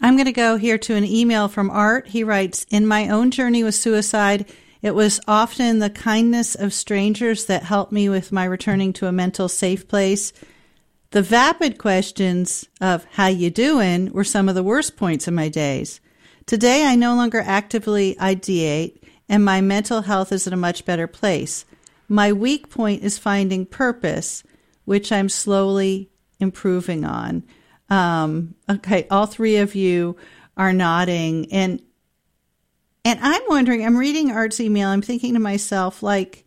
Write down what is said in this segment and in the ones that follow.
I'm going to go here to an email from Art. He writes, in my own journey with suicide, it was often the kindness of strangers that helped me with my returning to a mental safe place. The vapid questions of how you doing were some of the worst points of my days. Today, I no longer actively ideate, and my mental health is in a much better place. My weak point is finding purpose, which I'm slowly improving on. Okay, all three of you are nodding, and I'm wondering, I'm reading Art's email, I'm thinking to myself, like,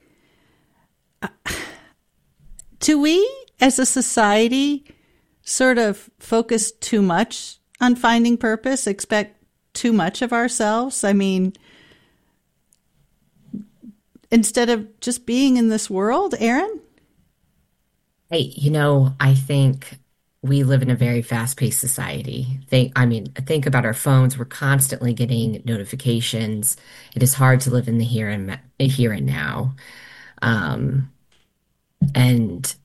do we as a society sort of focus too much on finding purpose, expect too much of ourselves? I mean, instead of just being in this world, Erin? Hey, I think we live in a very fast-paced society. Think about our phones. We're constantly getting notifications. It is hard to live in the here and now. Um, and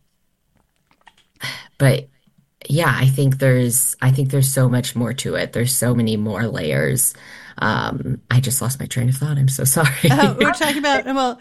but yeah, I think there's so much more to it. There's so many more layers. I just lost my train of thought. I'm so sorry. We're talking about, well,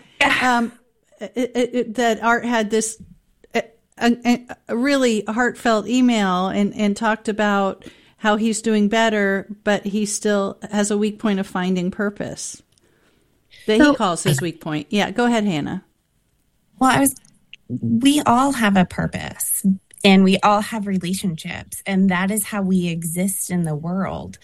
that Art had this a really heartfelt email and talked about how he's doing better, but he still has a weak point of finding purpose that he calls his weak point. Yeah, go ahead, Hannah. Well, we all have a purpose and we all have relationships, and that is how we exist in the world.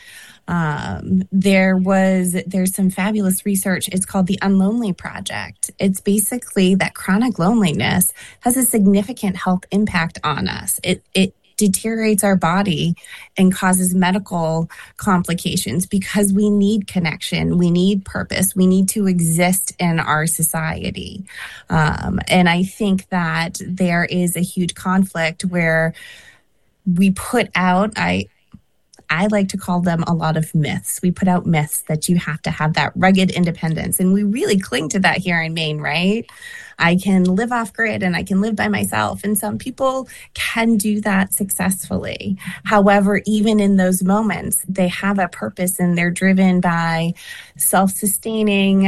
There's some fabulous research. It's called the Unlonely Project. It's basically that chronic loneliness has a significant health impact on us. It deteriorates our body and causes medical complications because we need connection, we need purpose, we need to exist in our society. And I think that there is a huge conflict where we put out, I like to call them a lot of myths. We put out myths that you have to have that rugged independence. And we really cling to that here in Maine, right? I can live off grid and I can live by myself. And some people can do that successfully. However, even in those moments, they have a purpose and they're driven by self-sustaining,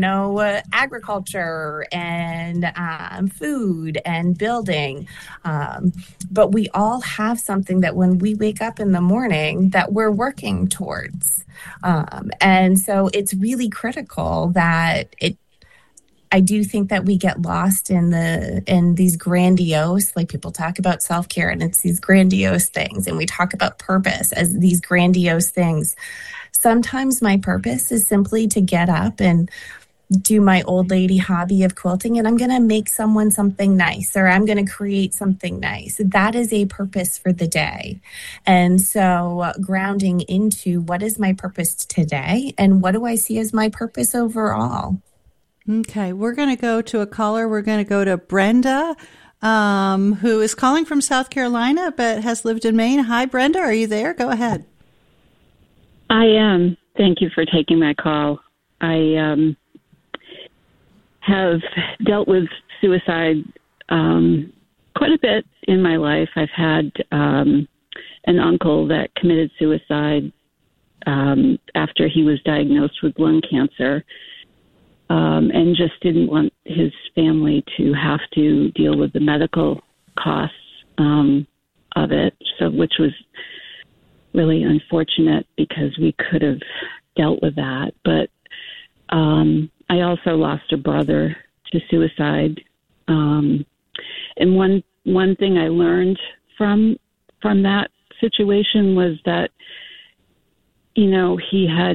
agriculture and food and building. But we all have something that when we wake up in the morning that we're working towards. And so it's really critical that I do think that we get lost in these grandiose, like people talk about self-care and it's these grandiose things, and we talk about purpose as these grandiose things. Sometimes my purpose is simply to get up and do my old lady hobby of quilting, and I'm going to make someone something nice, or I'm going to create something nice. That is a purpose for the day. And so grounding into what is my purpose today and what do I see as my purpose overall? Okay, we're going to go to a caller. We're going to go to Brenda, who is calling from South Carolina but has lived in Maine. Hi, Brenda. Are you there? Go ahead. I am. Thank you for taking my call. I have dealt with suicide quite a bit in my life. I've had an uncle that committed suicide after he was diagnosed with lung cancer. And just didn't want his family to have to deal with the medical costs of it, which was really unfortunate because we could have dealt with that. But I also lost a brother to suicide. And one thing I learned from that situation was that, he had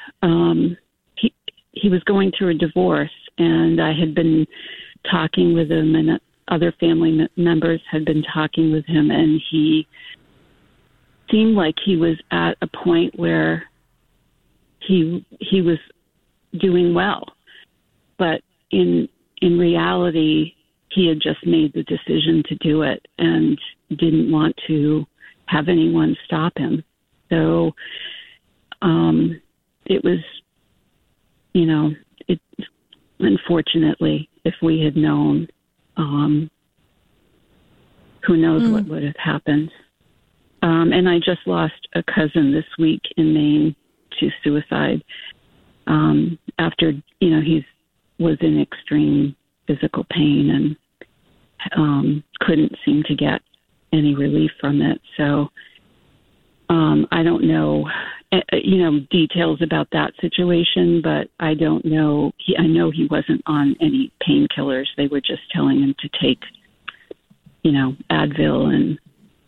he was going through a divorce, and I had been talking with him, and other family members had been talking with him, and he seemed like he was at a point where he was doing well. But in reality, he had just made the decision to do it and didn't want to have anyone stop him. So it was, unfortunately, if we had known, who knows what would have happened. And I just lost a cousin this week in Maine to suicide after, he was in extreme physical pain and couldn't seem to get any relief from it. So I don't know, details about that situation, but I don't know. I know he wasn't on any painkillers. They were just telling him to take, Advil and,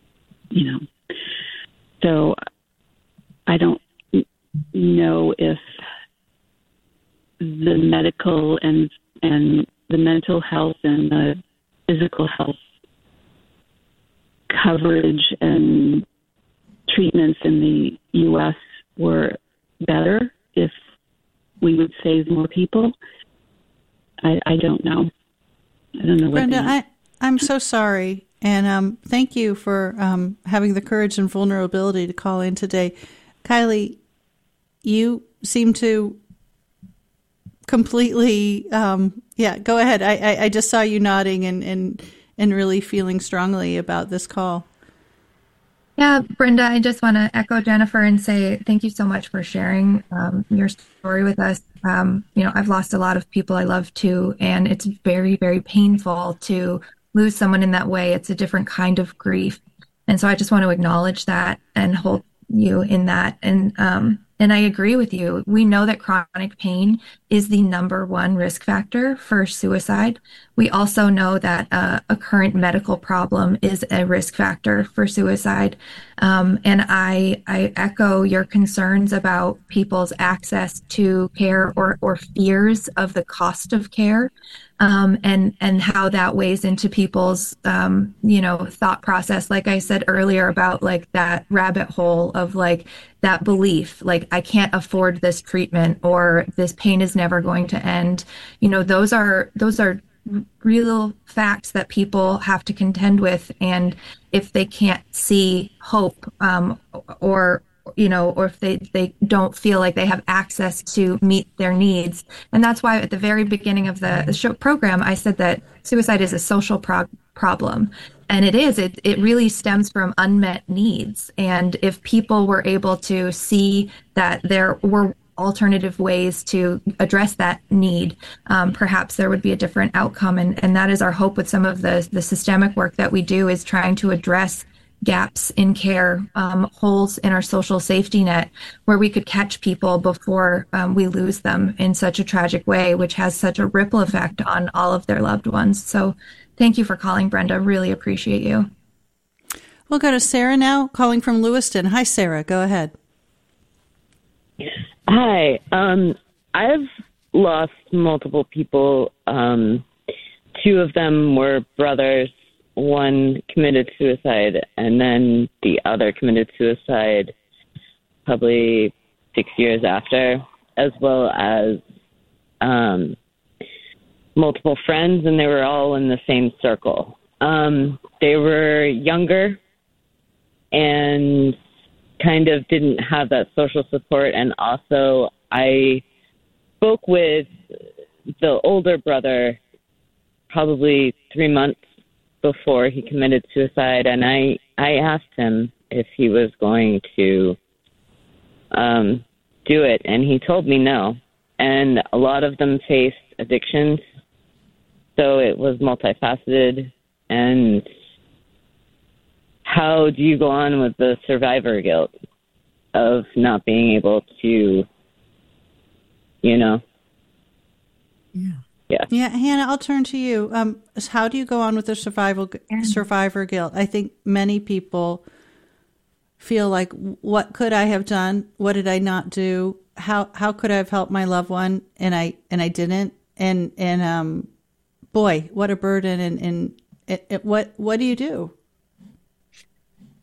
so I don't know if the medical and the mental health and the physical health coverage and treatments in the U.S. were better, if we would save more people. I don't know. I don't know. Brenda, I'm so sorry. And thank you for having the courage and vulnerability to call in today. Kylie, you seem to completely, go ahead. I just saw you nodding and really feeling strongly about this call. Yeah, Brenda, I just want to echo Jennifer and say thank you so much for sharing your story with us. I've lost a lot of people I love too, and it's very, very painful to lose someone in that way. It's a different kind of grief. And so I just want to acknowledge that and hold you in that. And I agree with you. We know that chronic pain is the number one risk factor for suicide. We also know that a current medical problem is a risk factor for suicide. And I echo your concerns about people's access to care or fears of the cost of care. And how that weighs into people's, thought process. Like I said earlier about like that rabbit hole of like that belief, like I can't afford this treatment or this pain is never going to end. Those are real facts that people have to contend with. And if they can't see hope, or if they don't feel like they have access to meet their needs. And that's why at the very beginning of the show program, I said that suicide is a social problem. And it is. It really stems from unmet needs. And if people were able to see that there were alternative ways to address that need, perhaps there would be a different outcome. And that is our hope with some of the systemic work that we do, is trying to address gaps in care, holes in our social safety net, where we could catch people before we lose them in such a tragic way, which has such a ripple effect on all of their loved ones. So thank you for calling, Brenda. Really appreciate you. We'll go to Sarah now, calling from Lewiston. Hi, Sarah. Go ahead. Hi. I've lost multiple people. Two of them were brothers. One committed suicide, and then the other committed suicide probably 6 years after, as well as multiple friends, and they were all in the same circle. They were younger and kind of didn't have that social support, and also I spoke with the older brother probably 3 months before he committed suicide, and I asked him if he was going to do it, and he told me no. And a lot of them faced addictions, so it was multifaceted. And how do you go on with the survivor guilt of not being able to, Yeah, Hannah, I'll turn to you. How do you go on with the survivor guilt? I think many people feel like, what could I have done? What did I not do? How could I have helped my loved one? And I didn't. And boy, what a burden. And what do you do?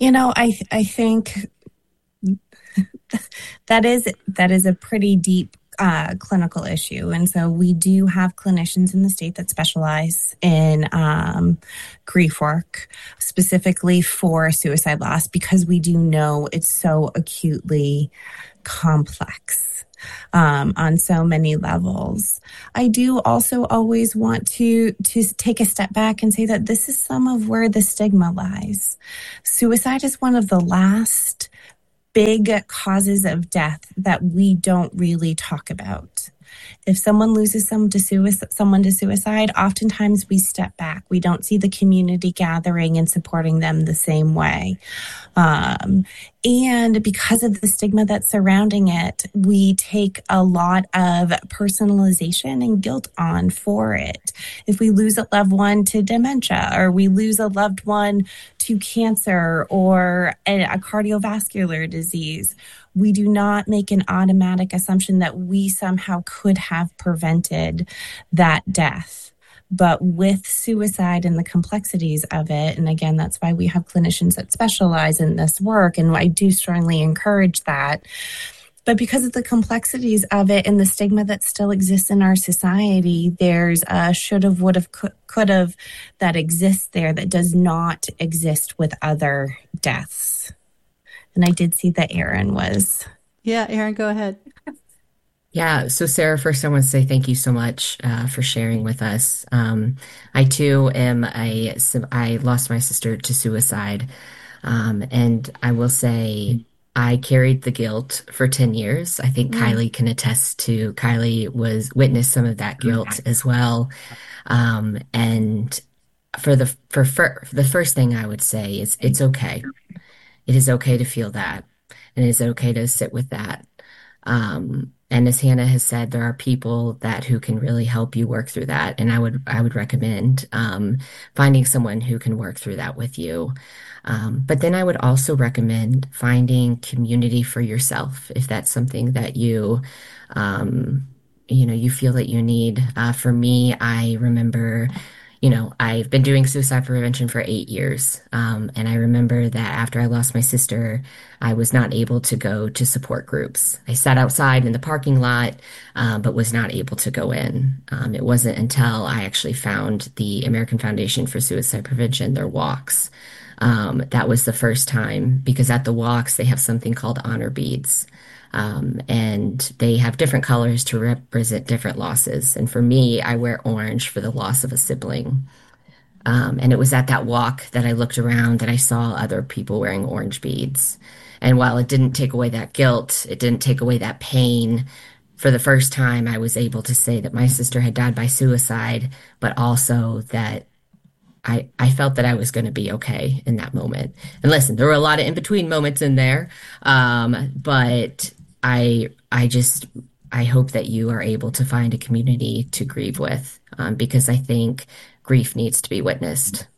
I think that is a pretty deep clinical issue. And so we do have clinicians in the state that specialize in grief work, specifically for suicide loss, because we do know it's so acutely complex on so many levels. I do also always want to take a step back and say that this is some of where the stigma lies. Suicide is one of the last big causes of death that we don't really talk about. If someone loses someone to suicide, oftentimes we step back. We don't see the community gathering and supporting them the same way. And because of the stigma that's surrounding it, we take a lot of personalization and guilt on for it. If we lose a loved one to dementia, or we lose a loved one to cancer or a cardiovascular disease, we do not make an automatic assumption that we somehow could have prevented that death. But with suicide and the complexities of it, and again, that's why we have clinicians that specialize in this work, and I do strongly encourage that. But because of the complexities of it and the stigma that still exists in our society, there's a should have, would have, could have that exists there that does not exist with other deaths. And I did see that Erin was. Yeah, Erin, go ahead. Yeah. So Sarah, first I want to say thank you so much for sharing with us. I too I lost my sister to suicide. And I will say I carried the guilt for 10 years. I think Kylie can attest to, Kylie witnessed some of that guilt as well. And for the first thing I would say is it's okay. It is okay to feel that, and it is okay to sit with that. And as Hannah has said, there are people who can really help you work through that. And I would recommend finding someone who can work through that with you. But then I would also recommend finding community for yourself, if that's something that you feel that you need. For me, I remember, I've been doing suicide prevention for 8 years. And I remember that after I lost my sister, I was not able to go to support groups. I sat outside in the parking lot, but was not able to go in. It wasn't until I actually found the American Foundation for Suicide Prevention, their walks. That was the first time, because at the walks, they have something called honor beads. And they have different colors to represent different losses. And for me, I wear orange for the loss of a sibling. And it was at that walk that I looked around and I saw other people wearing orange beads. And while it didn't take away that guilt, it didn't take away that pain. For the first time, I was able to say that my sister had died by suicide, but also that I felt that I was going to be okay in that moment. And listen, there were a lot of in-between moments in there. But I hope that you are able to find a community to grieve with, because I think grief needs to be witnessed.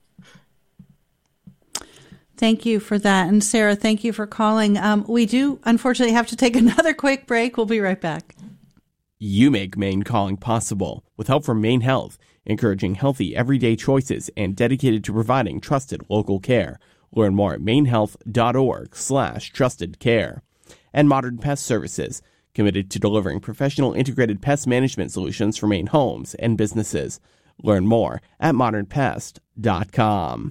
Thank you for that. And Sarah, thank you for calling. We do unfortunately have to take another quick break. We'll be right back. You make Maine Calling possible with help from Maine Health, encouraging healthy everyday choices and dedicated to providing trusted local care. Learn more at mainehealth.org/trustedcare. And Modern Pest Services, committed to delivering professional integrated pest management solutions for Maine homes and businesses. Learn more at modernpest.com.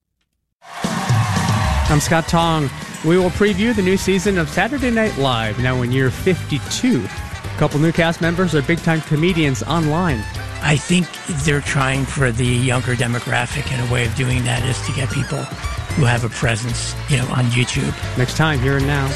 I'm Scott Tong. We will preview the new season of Saturday Night Live, now in year 52. A couple new cast members are big-time comedians online. I think they're trying for the younger demographic, and a way of doing that is to get people who have a presence, on YouTube. Next time, Here and Now.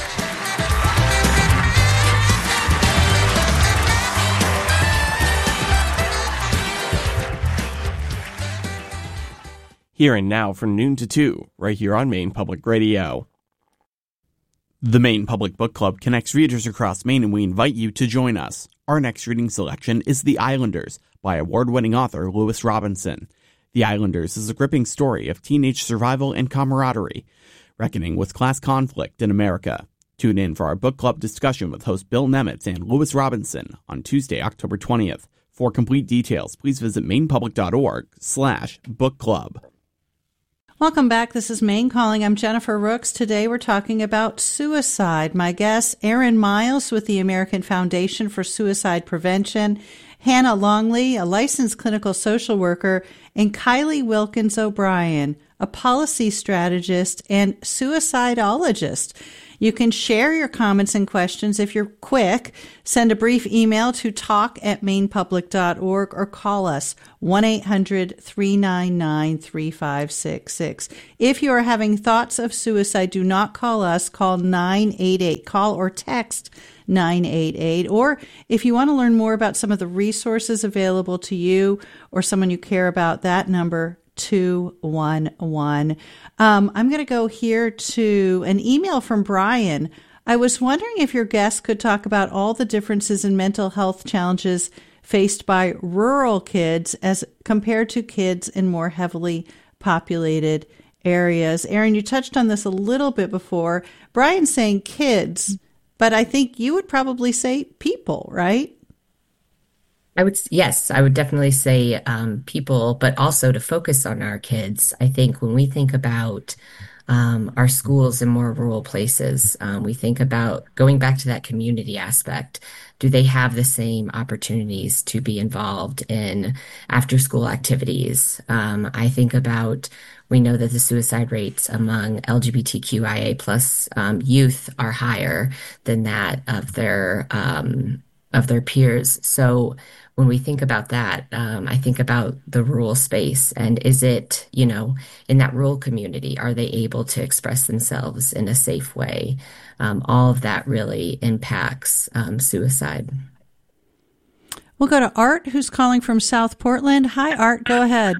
Here and Now from noon to 2, right here on Maine Public Radio. The Maine Public Book Club connects readers across Maine, and we invite you to join us. Our next reading selection is The Islanders by award-winning author Lewis Robinson. The Islanders is a gripping story of teenage survival and camaraderie, reckoning with class conflict in America. Tune in for our book club discussion with host Bill Nemitz and Lewis Robinson on Tuesday, October 20th. For complete details, please visit mainepublic.org/book club. Welcome back. This is Maine Calling. I'm Jennifer Rooks. Today we're talking about suicide. My guest, Erin Miles with the American Foundation for Suicide Prevention, Hannah Longley, a licensed clinical social worker, and Kylie Wilkins O'Brien, a policy strategist and suicidologist. You can share your comments and questions if you're quick. Send a brief email to talk@mainepublic.org or call us 1-800-399-3566. If you are having thoughts of suicide, do not call us. Call 988. Call or text 988. Or if you want to learn more about some of the resources available to you or someone you care about, that number 211. I'm going to go here to an email from Brian. I was wondering if your guest could talk about all the differences in mental health challenges faced by rural kids as compared to kids in more heavily populated areas. Erin, you touched on this a little bit before. Brian's saying kids, but I think you would probably say people, right? Yes, I would definitely say people, but also to focus on our kids. I think when we think about our schools in more rural places, we think about going back to that community aspect. Do they have the same opportunities to be involved in after school activities? I think about, we know that the suicide rates among LGBTQIA plus youth are higher than that of their peers. So when we think about that, I think about the rural space, and is it, in that rural community, are they able to express themselves in a safe way? All of that really impacts suicide. We'll go to Art, who's calling from South Portland. Hi, Art. Go ahead.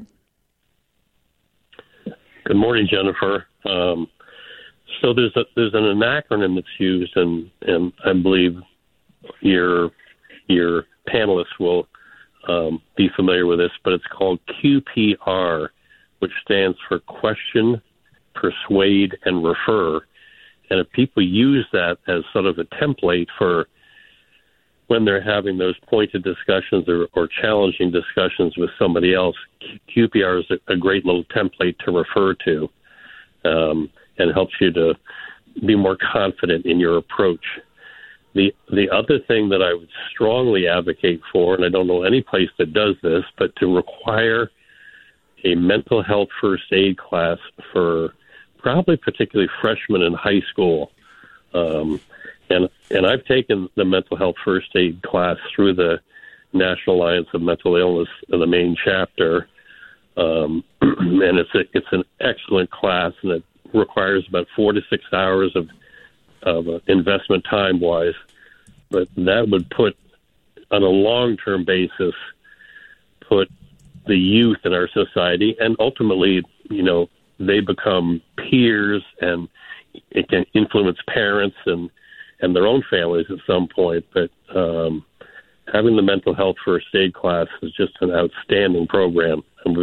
Good morning, Jennifer. So there's an acronym that's used, and I believe your panelists will be familiar with this, but it's called QPR, which stands for question, persuade, and refer. And if people use that as sort of a template for when they're having those pointed discussions or challenging discussions with somebody else, QPR is a great little template to refer to, and helps you to be more confident in your approach. The other thing that I would strongly advocate for, and I don't know any place that does this, but to require a mental health first aid class for probably particularly freshmen in high school. And I've taken the mental health first aid class through the National Alliance of Mental Illness, the Maine chapter. And it's an excellent class, and it requires about 4 to 6 hours of investment time-wise, but that would put, on a long-term basis, put the youth in our society, and ultimately, they become peers, and it can influence parents and their own families at some point. But having the mental health first aid class is just an outstanding program.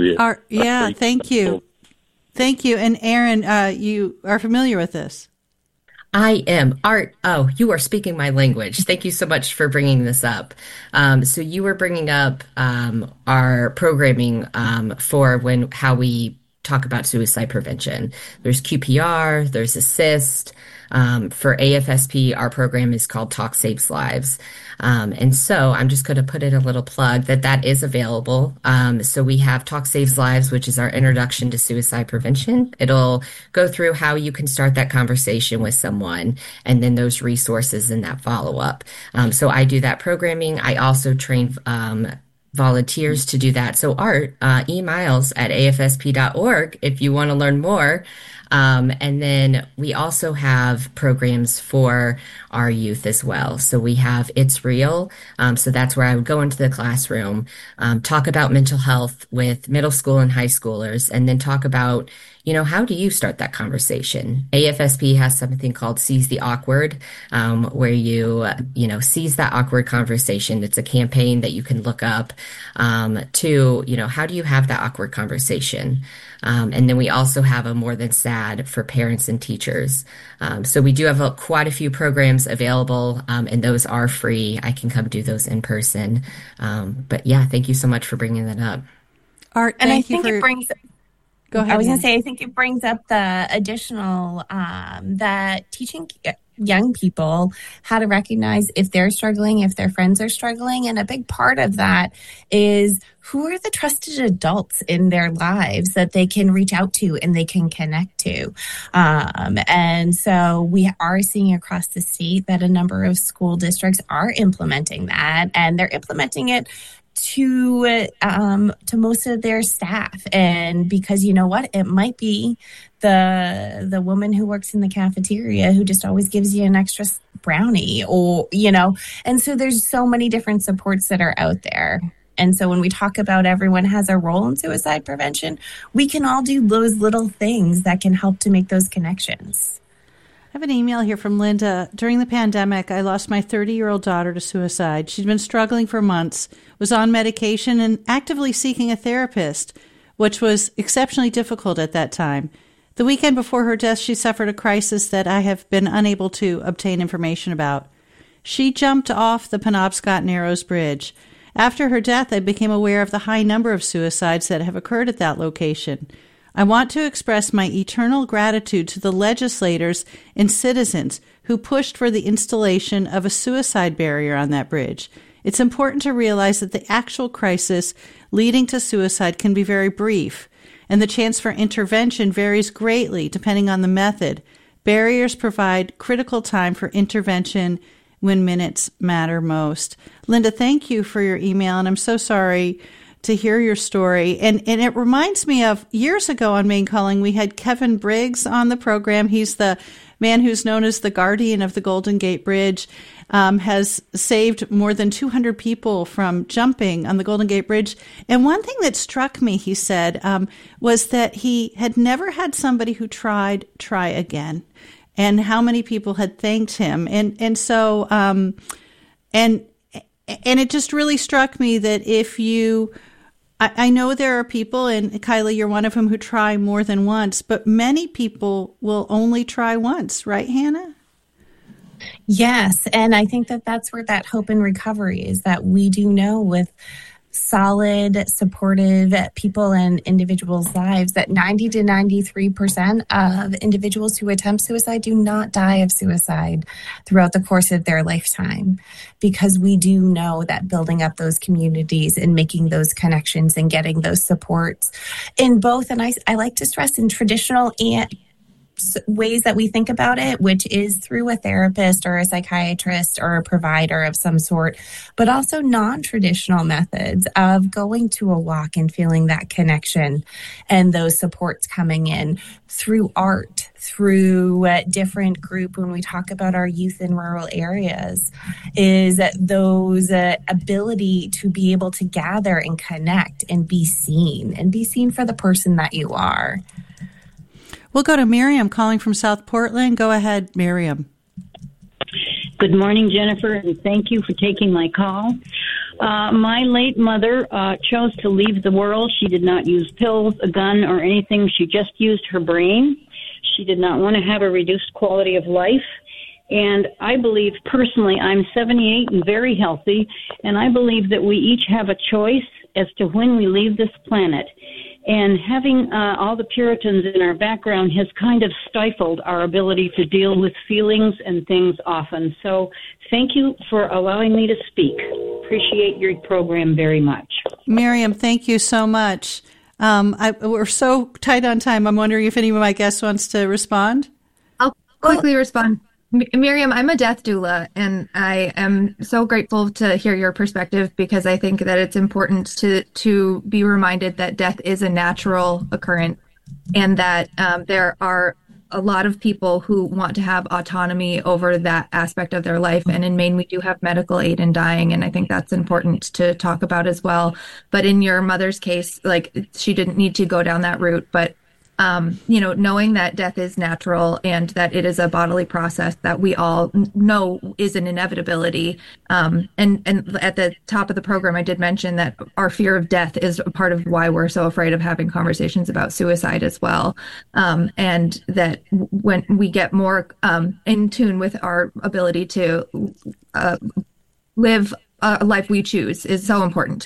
Thank you. Thank you. And Erin, you are familiar with this. I am. Art, you are speaking my language. Thank you so much for bringing this up. So you were bringing up our programming for how we talk about suicide prevention. There's QPR, there's ASSIST. For AFSP, our program is called Talk Saves Lives. And so I'm just going to put in a little plug that is available. So we have Talk Saves Lives, which is our introduction to suicide prevention. It'll go through how you can start that conversation with someone, and then those resources and that follow-up. So I do that programming. I also train volunteers to do that. So Art, emiles@afsp.org if you want to learn more. And then we also have programs for our youth as well. So we have It's Real. So that's where I would go into the classroom, talk about mental health with middle school and high schoolers, and then talk about, how do you start that conversation? AFSP has something called Seize the Awkward, where you seize that awkward conversation. It's a campaign that you can look up to, how do you have that awkward conversation? And then we also have a More Than Sad for parents and teachers. So we do have quite a few programs available, and those are free. I can come do those in person. But yeah, thank you so much for bringing that up. Art, and I think it brings. Go ahead. I was going to say, I think it brings up the additional that teaching young people how to recognize if they're struggling, if their friends are struggling. And a big part of that is who are the trusted adults in their lives that they can reach out to and they can connect to. And so we are seeing across the state that a number of school districts are implementing that, and they're implementing it to most of their staff. And because you know what, it might be the woman who works in the cafeteria who just always gives you an extra brownie, or and so there's so many different supports that are out there. And so when we talk about everyone has a role in suicide prevention, we can all do those little things that can help to make those connections. I have an email here from Linda. During the pandemic, I lost my 30-year-old daughter to suicide. She'd been struggling for months, was on medication, and actively seeking a therapist, which was exceptionally difficult at that time. The weekend before her death, she suffered a crisis that I have been unable to obtain information about. She jumped off the Penobscot Narrows Bridge. After her death, I became aware of the high number of suicides that have occurred at that location. I want to express my eternal gratitude to the legislators and citizens who pushed for the installation of a suicide barrier on that bridge. It's important to realize that the actual crisis leading to suicide can be very brief, and the chance for intervention varies greatly depending on the method. Barriers provide critical time for intervention when minutes matter most. Linda, thank you for your email, and I'm so sorry to hear your story. And it reminds me of years ago on Maine Calling, we had Kevin Briggs on the program. He's the man who's known as the guardian of the Golden Gate Bridge, has saved more than 200 people from jumping on the Golden Gate Bridge. And one thing that struck me, he said, was that he had never had somebody who try again, and how many people had thanked him. And so it just really struck me that if you, I know there are people, and Kylie, you're one of them, who try more than once, but many people will only try once, right, Hannah? Yes, and I think that that's where that hope and recovery is, that we do know with solid, supportive people and individuals' lives that 90 to 93% of individuals who attempt suicide do not die of suicide throughout the course of their lifetime, because we do know that building up those communities and making those connections and getting those supports in both, and I like to stress, in traditional and ways that we think about it, which is through a therapist or a psychiatrist or a provider of some sort, but also non-traditional methods of going to a walk and feeling that connection and those supports coming in through art, through a different group. When we talk about our youth in rural areas, is those ability to be able to gather and connect and be seen for the person that you are. We'll go to Miriam calling from South Portland. Go ahead, Miriam. Good morning, Jennifer, and thank you for taking my call. My late mother chose to leave the world. She did not use pills, a gun, or anything. She just used her brain. She did not want to have a reduced quality of life. And I believe, personally, I'm 78 and very healthy, and I believe that we each have a choice as to when we leave this planet. And having all the Puritans in our background has kind of stifled our ability to deal with feelings and things often. So thank you for allowing me to speak. Appreciate your program very much. Miriam, thank you so much. We're so tight on time. I'm wondering if any of my guests wants to respond. I'll quickly respond. Miriam, I'm a death doula, and I am so grateful to hear your perspective, because I think that it's important to be reminded that death is a natural occurrence, and that there are a lot of people who want to have autonomy over that aspect of their life. And in Maine, we do have medical aid in dying, and I think that's important to talk about as well. But in your mother's case, she didn't need to go down that route, but knowing that death is natural and that it is a bodily process that we all know is an inevitability. And at the top of the program, I did mention that our fear of death is a part of why we're so afraid of having conversations about suicide as well. And that when we get more in tune with our ability to live a life we choose is so important.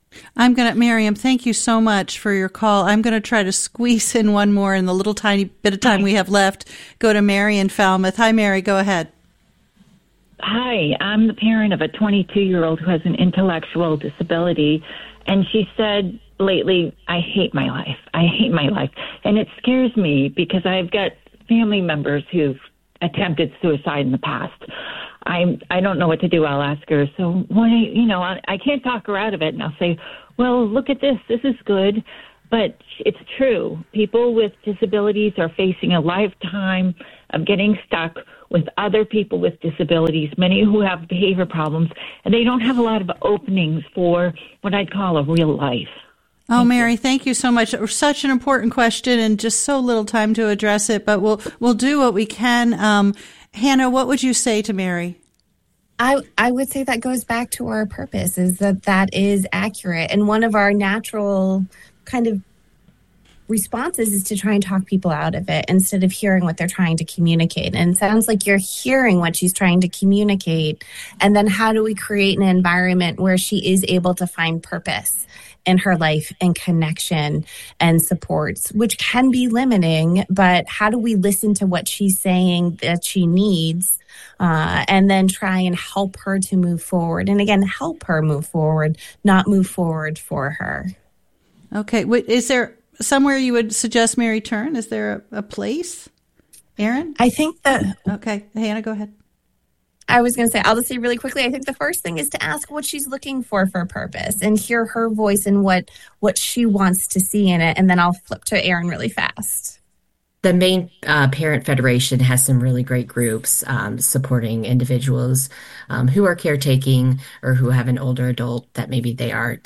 Miriam, thank you so much for your call. I'm going to try to squeeze in one more in the little tiny bit of time we have left. Go to Mary in Falmouth. Hi, Mary. Go ahead. Hi, I'm the parent of a 22-year-old who has an intellectual disability, and she said lately, I hate my life. I hate my life. And it scares me because I've got family members who've attempted suicide in the past. I don't know what to do. I'll ask her. So I can't talk her out of it, and I'll say, well, look at this. This is good. But it's true. People with disabilities are facing a lifetime of getting stuck with other people with disabilities, many who have behavior problems, and they don't have a lot of openings for what I'd call a real life. Oh, Mary, thank you so much. Such an important question and just so little time to address it, but we'll do what we can. Hannah, what would you say to Mary? I would say that goes back to our purpose, is that is accurate. And one of our natural kind of responses is to try and talk people out of it instead of hearing what they're trying to communicate. And it sounds like you're hearing what she's trying to communicate. And then how do we create an environment where she is able to find purpose in her life and connection and supports, which can be limiting, but how do we listen to what she's saying that she needs and then try and help her to move forward? And again, help her move forward, not move forward for her. Okay. Is there somewhere you would suggest Mary turn? Is there a place? Erin? I think that... Okay. Hannah, go ahead. I was going to say, I'll just say really quickly, I think the first thing is to ask what she's looking for purpose and hear her voice and what she wants to see in it. And then I'll flip to Erin really fast. The Maine Parent Federation has some really great groups supporting individuals who are caretaking or who have an older adult that maybe they are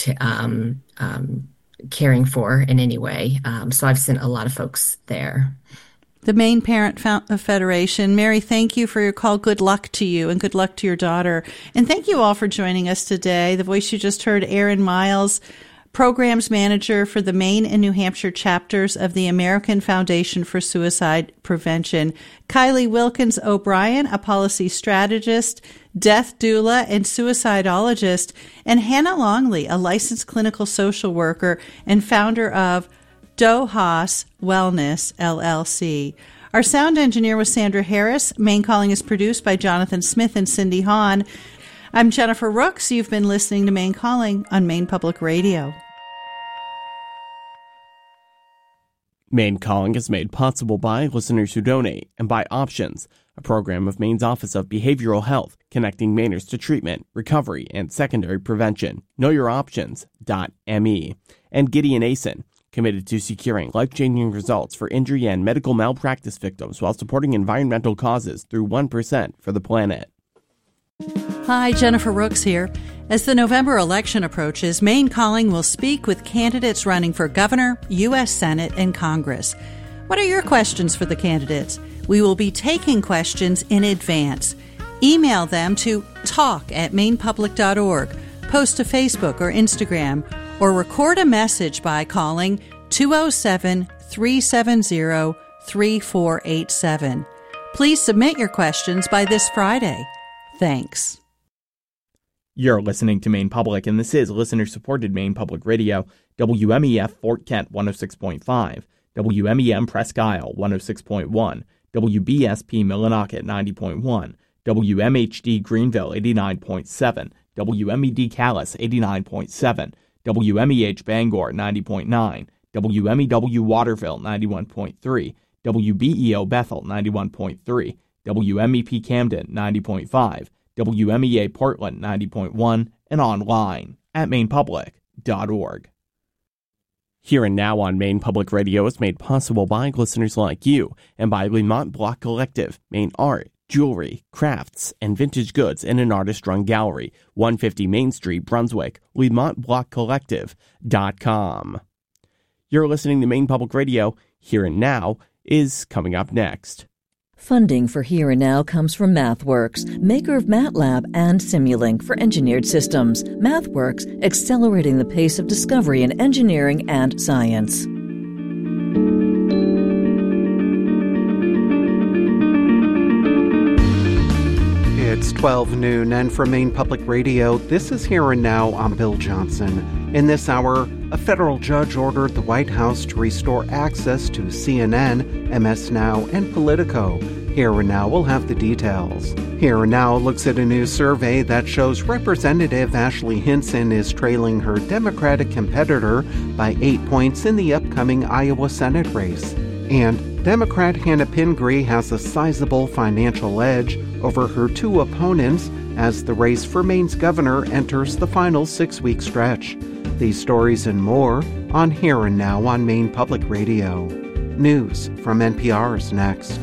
caring for in any way. So I've sent a lot of folks there. The Maine Parent Federation. Mary, thank you for your call. Good luck to you and good luck to your daughter. And thank you all for joining us today. The voice you just heard, Erin Miles, Programs Manager for the Maine and New Hampshire chapters of the American Foundation for Suicide Prevention. Kylie Wilkins O'Brien, a policy strategist, death doula, and suicidologist. And Hannah Longley, a licensed clinical social worker and founder of Doe Haas Wellness, LLC. Our sound engineer was Sandra Harris. Maine Calling is produced by Jonathan Smith and Cindy Hahn. I'm Jennifer Rooks. You've been listening to Maine Calling on Maine Public Radio. Maine Calling is made possible by listeners who donate and by Options, a program of Maine's Office of Behavioral Health, connecting Mainers to treatment, recovery, and secondary prevention. KnowYourOptions.me. And Gideon Asen, committed to securing life-changing results for injury and medical malpractice victims while supporting environmental causes through 1% for the planet. Hi, Jennifer Rooks here. As the November election approaches, Maine Calling will speak with candidates running for governor, U.S. Senate, and Congress. What are your questions for the candidates? We will be taking questions in advance. Email them to talk@mainepublic.org, post to Facebook or Instagram, or record a message by calling 207-370-3487. Please submit your questions by this Friday. Thanks. You're listening to Maine Public, and this is listener-supported Maine Public Radio, WMEF Fort Kent 106.5, WMEM Presque Isle 106.1, WBSP Millinocket 90.1, WMHD Greenville 89.7, WMED Calais 89.7, WMEH Bangor 90.9, WMEW Waterville 91.3, WBEO Bethel 91.3, WMEP Camden 90.5, WMEA Portland 90.1, and online at mainepublic.org. Here and Now on Maine Public Radio is made possible by listeners like you and by Lemont Block Collective, Maine art, jewelry, crafts, and vintage goods in an artist-run gallery, 150 Main Street, Brunswick, LemontBlockCollective.com. You're listening to Maine Public Radio. Here and Now is coming up next. Funding for Here and Now comes from MathWorks, maker of MATLAB and Simulink for engineered systems. MathWorks, accelerating the pace of discovery in engineering and science. It's 12 noon, and from Maine Public Radio, this is Here and Now. I'm Bill Johnson. In this hour, a federal judge ordered the White House to restore access to CNN, MS Now, and Politico. Here and Now will have the details. Here and Now looks at a new survey that shows Representative Ashley Hinson is trailing her Democratic competitor by 8 points in the upcoming Iowa Senate race. And Democrat Hannah Pingree has a sizable financial edge over her two opponents as the race for Maine's governor enters the final 6-week stretch. These stories and more on Here and Now on Maine Public Radio. News from NPR is next.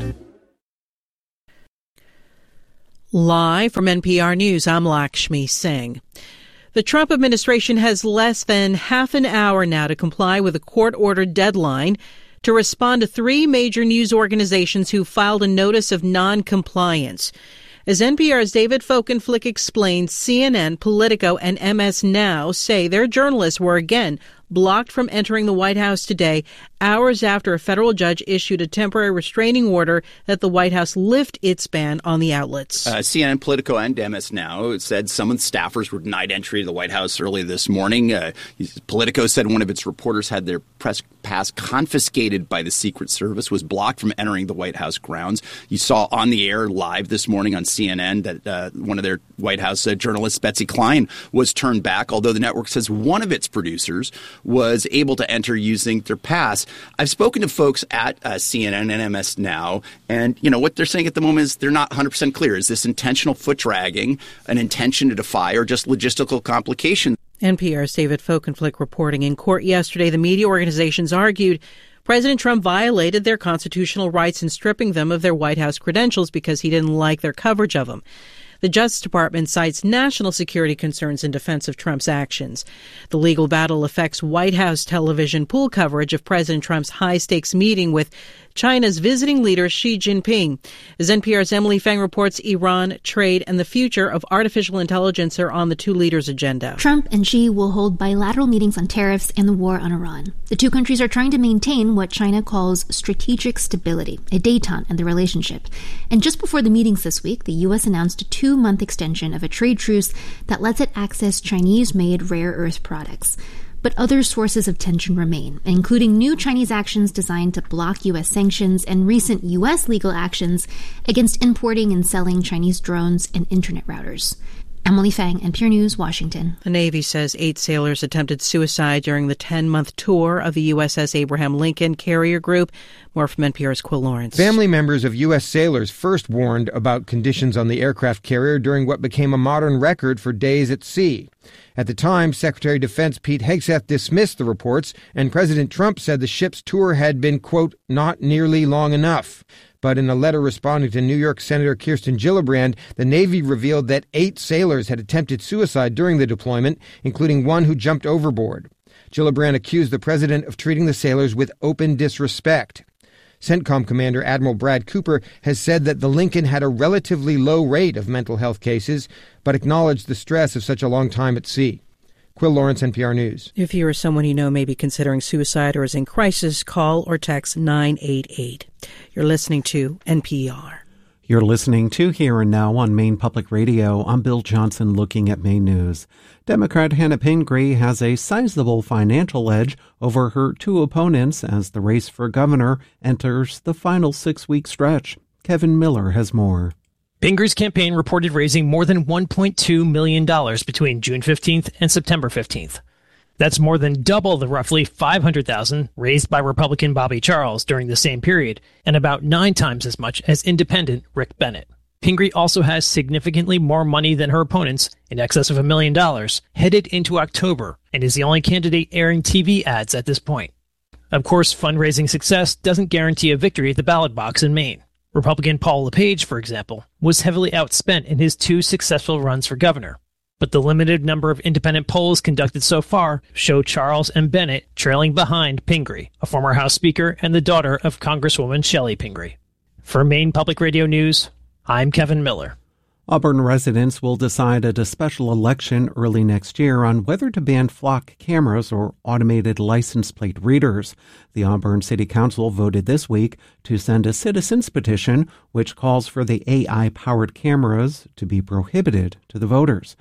Live from NPR News, I'm Lakshmi Singh. The Trump administration has less than half an hour now to comply with a court-ordered deadline to respond to 3 major news organizations who filed a notice of non-compliance. As NPR's David Folkenflik explained, CNN, Politico, and MS Now say their journalists were again blocked from entering the White House today, hours after a federal judge issued a temporary restraining order that the White House lift its ban on the outlets. CNN, Politico, and MS Now said some of the staffers were denied entry to the White House early this morning. Politico said one of its reporters had their press pass confiscated by the Secret Service, was blocked from entering the White House grounds. You saw on the air live this morning on CNN that one of their White House journalists, Betsy Klein, was turned back, although the network says one of its producers was able to enter using their pass. I've spoken to folks at CNN and MS Now, and what they're saying at the moment is they're not 100% clear. Is this intentional foot dragging, an intention to defy, or just logistical complications? NPR's David Folkenflik reporting. In court yesterday, the media organizations argued President Trump violated their constitutional rights in stripping them of their White House credentials because he didn't like their coverage of them. The Justice Department cites national security concerns in defense of Trump's actions. The legal battle affects White House television pool coverage of President Trump's high-stakes meeting with China's visiting leader Xi Jinping. As NPR's Emily Feng reports, Iran, trade, and the future of artificial intelligence are on the two leaders' agenda. Trump and Xi will hold bilateral meetings on tariffs and the war on Iran. The two countries are trying to maintain what China calls strategic stability, a détente in the relationship. And just before the meetings this week, the U.S. announced a 2-month extension of a trade truce that lets it access Chinese-made rare earth products. But other sources of tension remain, including new Chinese actions designed to block U.S. sanctions and recent U.S. legal actions against importing and selling Chinese drones and internet routers. Emily Feng, NPR News, Washington. The Navy says 8 sailors attempted suicide during the 10-month tour of the USS Abraham Lincoln Carrier Group. More from NPR's Quill Lawrence. Family members of U.S. sailors first warned about conditions on the aircraft carrier during what became a modern record for days at sea. At the time, Secretary of Defense Pete Hegseth dismissed the reports, and President Trump said the ship's tour had been, quote, not nearly long enough. But in a letter responding to New York Senator Kirsten Gillibrand, the Navy revealed that 8 sailors had attempted suicide during the deployment, including one who jumped overboard. Gillibrand accused the president of treating the sailors with open disrespect. CENTCOM Commander Admiral Brad Cooper has said that the Lincoln had a relatively low rate of mental health cases, but acknowledged the stress of such a long time at sea. Quill Lawrence, NPR News. If you or someone you know may be considering suicide or is in crisis, call or text 988. You're listening to NPR. You're listening to Here and Now on Maine Public Radio. I'm Bill Johnson looking at Maine News. Democrat Hannah Pingree has a sizable financial edge over her two opponents as the race for governor enters the final 6-week stretch. Kevin Miller has more. Pingree's campaign reported raising more than $1.2 million between June 15th and September 15th. That's more than double the roughly $500,000 raised by Republican Bobby Charles during the same period, and about 9 times as much as independent Rick Bennett. Pingree also has significantly more money than her opponents, in excess of $1 million, headed into October, and is the only candidate airing TV ads at this point. Of course, fundraising success doesn't guarantee a victory at the ballot box in Maine. Republican Paul LePage, for example, was heavily outspent in his 2 successful runs for governor. But the limited number of independent polls conducted so far show Charles and Bennett trailing behind Pingree, a former House Speaker and the daughter of Congresswoman Shelley Pingree. For Maine Public Radio News, I'm Kevin Miller. Auburn residents will decide at a special election early next year on whether to ban flock cameras or automated license plate readers. The Auburn City Council voted this week to send a citizens petition which calls for the AI-powered cameras to be prohibited to the voters.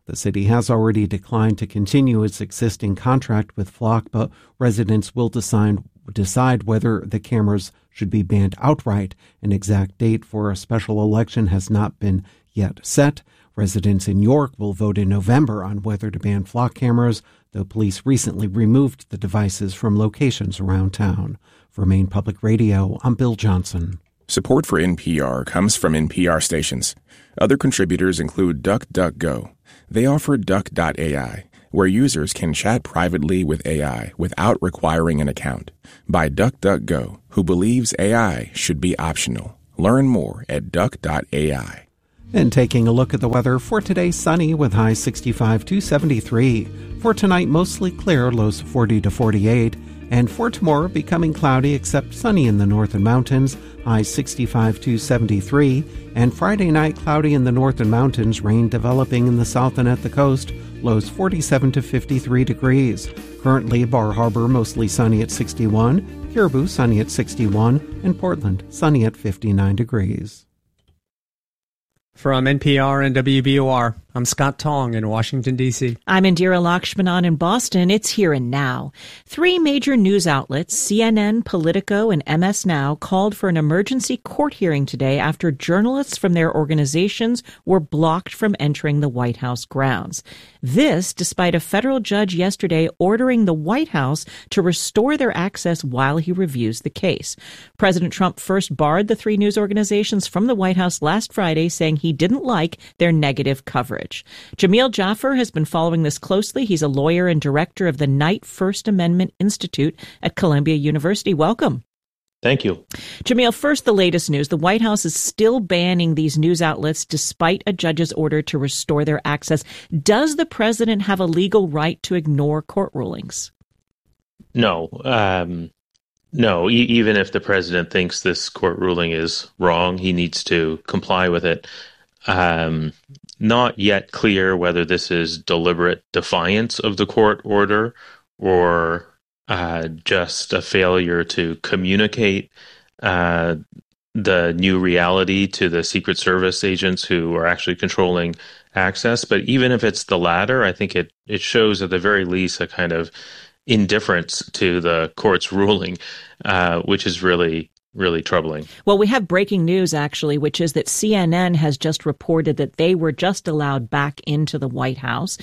The city has already declined to continue its existing contract with Flock, but residents will decide whether the cameras should be banned outright. An exact date for a special election has not been yet set. Residents in York will vote in November on whether to ban Flock cameras, though police recently removed the devices from locations around town. For Maine Public Radio, I'm Bill Johnson. Support for NPR comes from NPR stations. Other contributors include DuckDuckGo. They offer Duck.ai, where users can chat privately with AI without requiring an account. By DuckDuckGo, who believes AI should be optional. Learn more at Duck.ai. And taking a look at the weather for today, sunny with highs 65 to 73. For tonight, mostly clear, lows 40 to 48. And for tomorrow, becoming cloudy except sunny in the north and mountains, highs 65 to 73. And Friday night, cloudy in the north and mountains, rain developing in the south and at the coast, lows 47 to 53 degrees. Currently, Bar Harbor mostly sunny at 61, Caribou sunny at 61, and Portland sunny at 59 degrees. From NPR and WBOR, I'm Scott Tong in Washington, D.C. I'm Indira Lakshmanan in Boston. It's Here and Now. 3 major news outlets, CNN, Politico, and MS Now, called for an emergency court hearing today after journalists from their organizations were blocked from entering the White House grounds. This, despite a federal judge yesterday ordering the White House to restore their access while he reviews the case. President Trump first barred the 3 news organizations from the White House last Friday, saying he didn't like their negative coverage. Jamil Jaffer has been following this closely. He's a lawyer and director of the Knight First Amendment Institute at Columbia University. Welcome. Thank you. Jamil, first, the latest news. The White House is still banning these news outlets despite a judge's order to restore their access. Does the president have a legal right to ignore court rulings? No. No, even if the president thinks this court ruling is wrong, he needs to comply with it. Not yet clear whether this is deliberate defiance of the court order or just a failure to communicate the new reality to the Secret Service agents who are actually controlling access. But even if it's the latter, I think it shows at the very least a kind of indifference to the court's ruling, which is really troubling. Well, we have breaking news, actually, which is that CNN has just reported that they were just allowed back into the White House.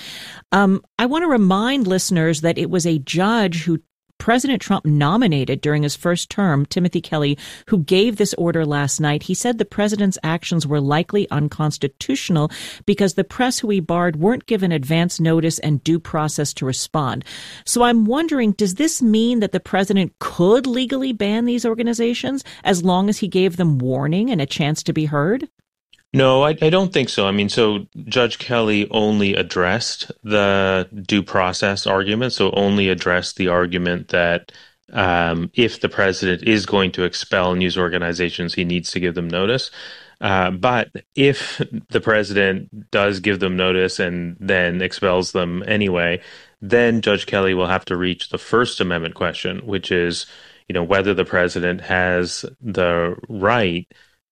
I want to remind listeners that it was a judge who President Trump nominated during his first term, Timothy Kelly, who gave this order last night. He said the president's actions were likely unconstitutional because the press who he barred weren't given advance notice and due process to respond. So I'm wondering, does this mean that the president could legally ban these organizations as long as he gave them warning and a chance to be heard? No, I don't think so. I mean, so Judge Kelly only addressed the due process argument, so only addressed the argument that if the president is going to expel news organizations, he needs to give them notice. But if the president does give them notice and then expels them anyway, then Judge Kelly will have to reach the First Amendment question, which is, whether the president has the right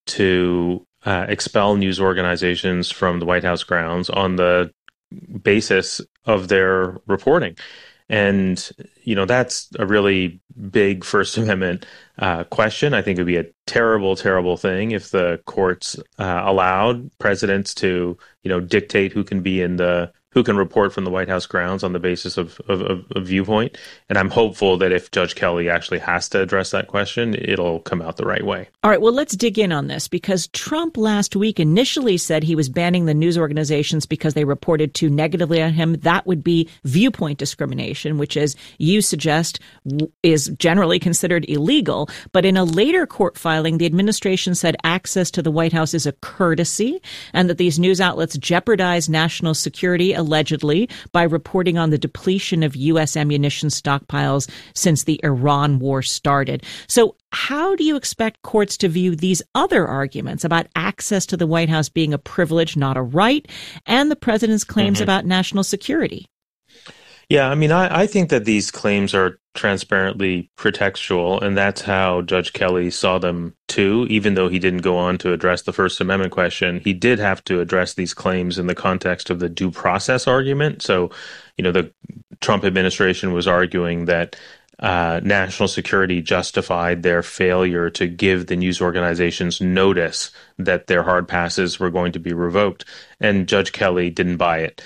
to expel news organizations from the White House grounds on the basis of their reporting. And, that's a really big First Amendment question. I think it would be a terrible, terrible thing if the courts allowed presidents to, dictate who can report from the White House grounds on the basis of viewpoint. And I'm hopeful that if Judge Kelly actually has to address that question, it'll come out the right way. All right, well, let's dig in on this because Trump last week initially said he was banning the news organizations because they reported too negatively on him. That would be viewpoint discrimination, which, as you suggest, is generally considered illegal. But in a later court filing, the administration said access to the White House is a courtesy and that these news outlets jeopardize national security, allegedly, by reporting on the depletion of U.S. ammunition stockpiles since the Iran war started. So how do you expect courts to view these other arguments about access to the White House being a privilege, not a right, and the president's claims about national security? Yeah, I mean, I think that these claims are transparently pretextual, and that's how Judge Kelly saw them too. Even though he didn't go on to address the First Amendment question, he did have to address these claims in the context of the due process argument. So, the Trump administration was arguing that national security justified their failure to give the news organizations notice that their hard passes were going to be revoked, and Judge Kelly didn't buy it.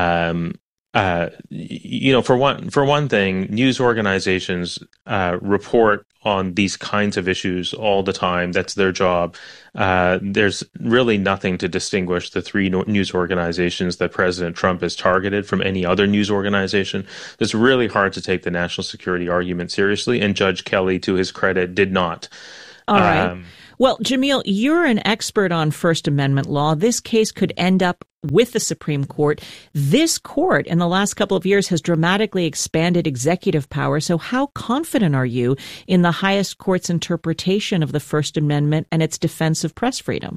For one thing, news organizations report on these kinds of issues all the time. That's their job. There's really nothing to distinguish the three news organizations that President Trump has targeted from any other news organization. It's really hard to take the national security argument seriously, and Judge Kelly, to his credit, did not. All right. Well, Jamil, you're an expert on First Amendment law. This case could end up with the Supreme Court. This court in the last couple of years has dramatically expanded executive power. So how confident are you in the highest court's interpretation of the First Amendment and its defense of press freedom?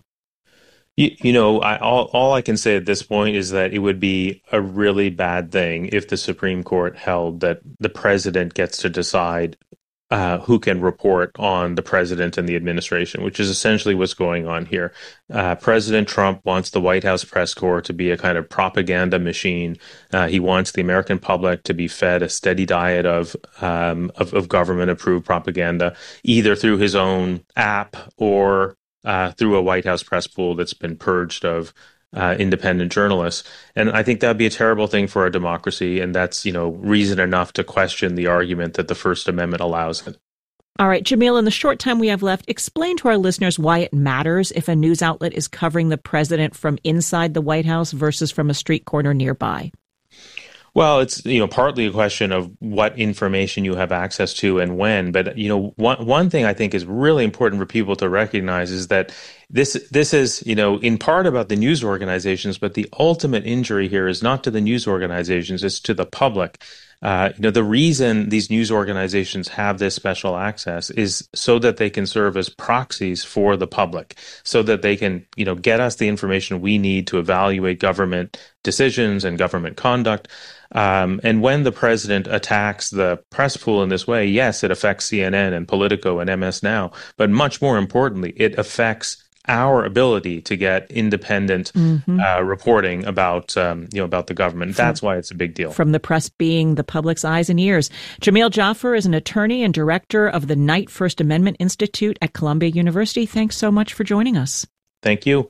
All I can say at this point is that it would be a really bad thing if the Supreme Court held that the president gets to decide who can report on the president and the administration, which is essentially what's going on here. President Trump wants the White House press corps to be a kind of propaganda machine. He wants the American public to be fed a steady diet of government-approved propaganda, either through his own app or through a White House press pool that's been purged of independent journalists. And I think that'd be a terrible thing for our democracy. And that's, reason enough to question the argument that the First Amendment allows it. All right, Jamil, in the short time we have left, explain to our listeners why it matters if a news outlet is covering the president from inside the White House versus from a street corner nearby. Well, it's, partly a question of what information you have access to and when. But, one thing I think is really important for people to recognize is that this is, in part about the news organizations, but the ultimate injury here is not to the news organizations, it's to the public. The reason these news organizations have this special access is so that they can serve as proxies for the public, so that they can, get us the information we need to evaluate government decisions and government conduct. And when the president attacks the press pool in this way, yes, it affects CNN and Politico and MS Now, but much more importantly, it affects our ability to get independent reporting about the government. That's why it's a big deal. From the press being the public's eyes and ears. Jamil Jaffer is an attorney and director of the Knight First Amendment Institute at Columbia University. Thanks so much for joining us. Thank you.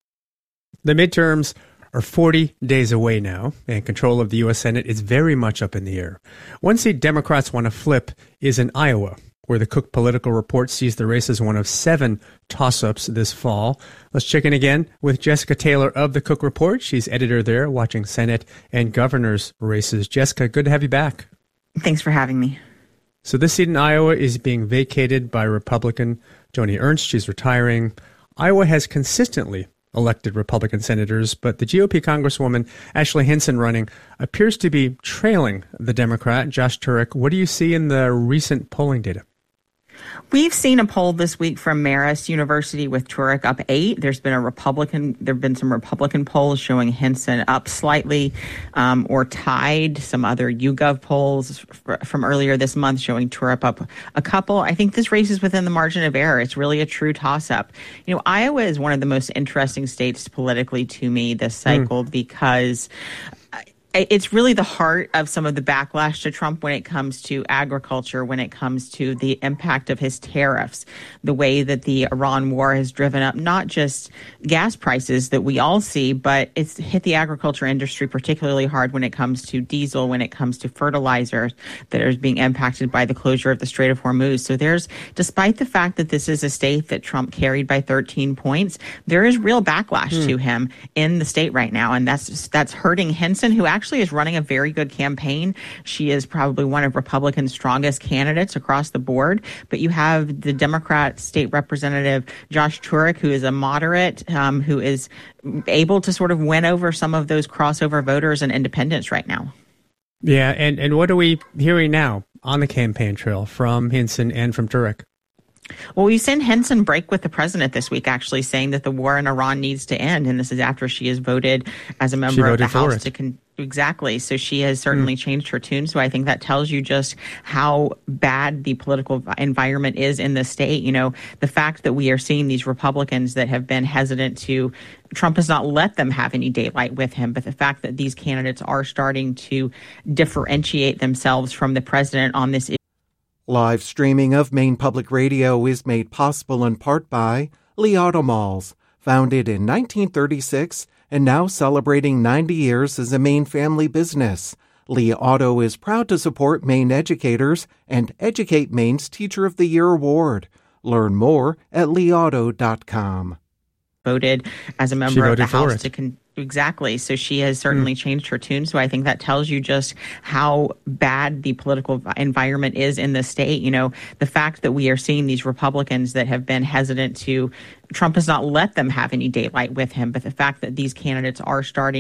The midterms are 40 days away now, and control of the U.S. Senate is very much up in the air. One seat Democrats want to flip is in Iowa, where the Cook Political Report sees the race as one of 7 toss-ups this fall. Let's check in again with Jessica Taylor of the Cook Report. She's editor there, watching Senate and governor's races. Jessica, good to have you back. Thanks for having me. So this seat in Iowa is being vacated by Republican Joni Ernst. She's retiring. Iowa has consistently elected Republican senators, but the GOP Congresswoman Ashley Hinson running appears to be trailing the Democrat, Josh Turek. What do you see in the recent polling data? We've seen a poll this week from Marist University with Turek up 8. There have been some Republican polls showing Hinson up slightly or tied. Some other YouGov polls from earlier this month showing Turek up a couple. I think this race is within the margin of error. It's really a true toss-up. Iowa is one of the most interesting states politically to me this cycle because it's really the heart of some of the backlash to Trump when it comes to agriculture, when it comes to the impact of his tariffs, the way that the Iran war has driven up not just gas prices that we all see, but it's hit the agriculture industry particularly hard when it comes to diesel, when it comes to fertilizers that are being impacted by the closure of the Strait of Hormuz. So despite the fact that this is a state that Trump carried by 13 points, there is real backlash to him in the state right now. And that's hurting Hinson, who actually is running a very good campaign. She is probably one of Republicans' strongest candidates across the board. But you have the Democrat state representative Josh Turek, who is a moderate, who is able to sort of win over some of those crossover voters and independents right now. Yeah, and what are we hearing now on the campaign trail from Hinson and from Turek? Well, we've seen Hinson break with the president this week, actually saying that the war in Iran needs to end. And this is after she has voted as a member of the House Exactly. So she has certainly changed her tune. So I think that tells you just how bad the political environment is in the state. You know, the fact that we are seeing these Republicans that have been hesitant to, Trump has not let them have any daylight with him, but the fact that these candidates are starting to differentiate themselves from the president on this issue. Live streaming of Maine Public Radio is made possible in part by Lee Auto Malls, founded in 1936 and now celebrating 90 years as a Maine family business. Lee Auto is proud to support Maine educators and Educate Maine's Teacher of the Year award. Learn more at leeauto.com. Voted as a member of the House to exactly. So she has certainly changed her tune. So I think that tells you just how bad the political environment is in the state. You know, the fact that we are seeing these Republicans that have been hesitant to, Trump has not let them have any daylight with him, but the fact that these candidates are starting